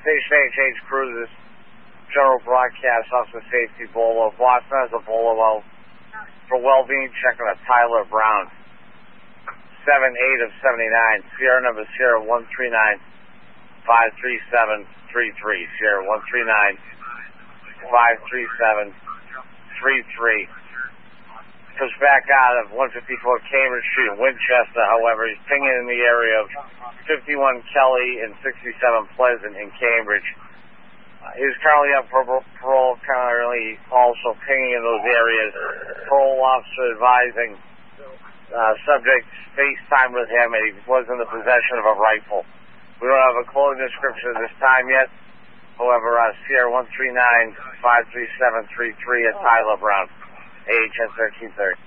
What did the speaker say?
Station HH Cruises, general broadcast, Officer Safety Bolo. Boston has a Bolo for well-being. Check on a Tyler Brown. 7-8 of 79. Sierra number Sierra 139-537-33. Sierra 139-537-33. Comes back out of 154 Cambridge Street in Winchester. However, he's pinging in the area of 51 Kelly and 67 Pleasant in Cambridge. He's currently up for parole, currently also pinging in those areas. Parole officer advising subject FaceTime with him, and he was in the possession of a rifle. We don't have a clothing description at this time yet. However, Sierra 139-537-33 at Tyler Brown. AHS 1330.